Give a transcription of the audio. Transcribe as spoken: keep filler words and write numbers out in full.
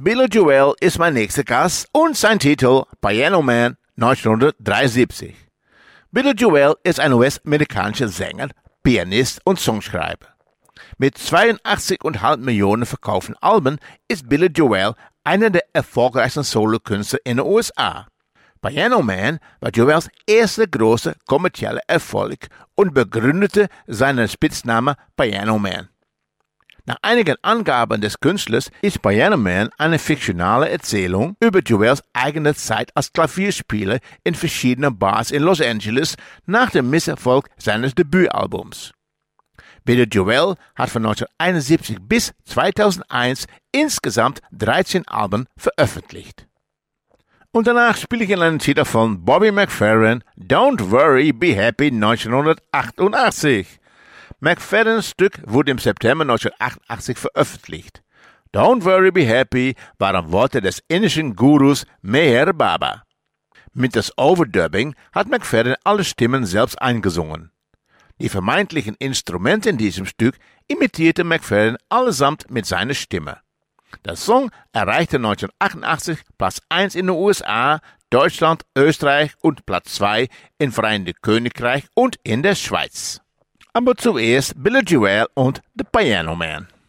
Billy Joel ist mein nächster Gast und sein Titel Piano Man neunzehnhundertdreiundsiebzig. Billy Joel ist ein U S-amerikanischer Sänger, Pianist und Songschreiber. Mit zweiundachtzig Komma fünf Millionen verkauften Alben ist Billy Joel einer der erfolgreichsten Solokünstler in den U S A. Piano Man war Joels erster großer kommerzieller Erfolg und begründete seinen Spitznamen Piano Man. Nach einigen Angaben des Künstlers ist Piano Man eine fiktionale Erzählung über Joels eigene Zeit als Klavierspieler in verschiedenen Bars in Los Angeles nach dem Misserfolg seines Debütalbums. Billy Joel hat von neunzehnhunderteinundsiebzig bis zweitausendeins insgesamt dreizehn Alben veröffentlicht. Und danach spiele ich in einen Titel von Bobby McFerrin, Don't Worry, Be Happy neunzehnhundertachtundachtzig. McFerrins Stück wurde im September neunzehnhundertachtundachtzig veröffentlicht. Don't Worry, Be Happy waren Worte des indischen Gurus Meher Baba. Mit das Overdubbing hat McFerrin alle Stimmen selbst eingesungen. Die vermeintlichen Instrumente in diesem Stück imitierte McFerrin allesamt mit seiner Stimme. Der Song erreichte neunzehnhundertachtundachtzig Platz eins in den U S A, Deutschland, Österreich und Platz zwei im Vereinigten Königreich und in der Schweiz. Aber zuerst Billy Joel und The Piano Man.